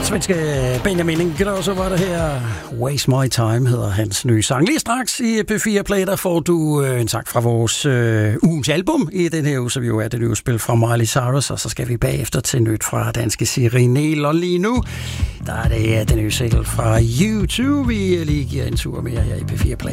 svenske Benjamin Ingrosso var der her. Waste My Time hedder hans nye sang. Lige straks i P4 Play, der får du en sang fra vores ugens album i den her uge, som jo er det nye spil fra Miley Cyrus, og så skal vi bagefter til nyt fra danske Siri Niel. Og lige nu, der er det den nye single fra U2, vi lige giver en tur mere her i P4 Play.